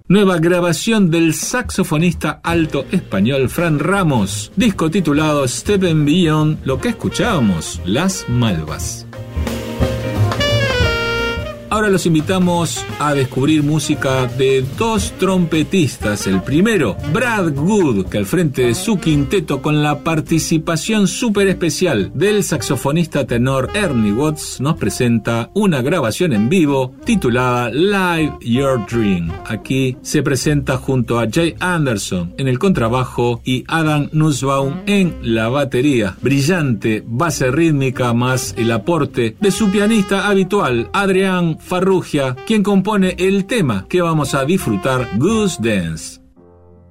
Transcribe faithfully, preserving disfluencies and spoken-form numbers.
nueva grabación del saxofonista alto español Fran Ramos, disco titulado Step and Beyond, lo que escuchábamos, Las Malvas. Ahora los invitamos a descubrir música de dos trompetistas. El primero, Brad Wood, que al frente de su quinteto, con la participación súper especial del saxofonista tenor Ernie Watts, nos presenta una grabación en vivo titulada Live Your Dream. Aquí se presenta junto a Jay Anderson en el contrabajo y Adam Nussbaum en la batería. Brillante base rítmica más el aporte de su pianista habitual, Adrián Farrugia, quien compone el tema que vamos a disfrutar, Goose Dance.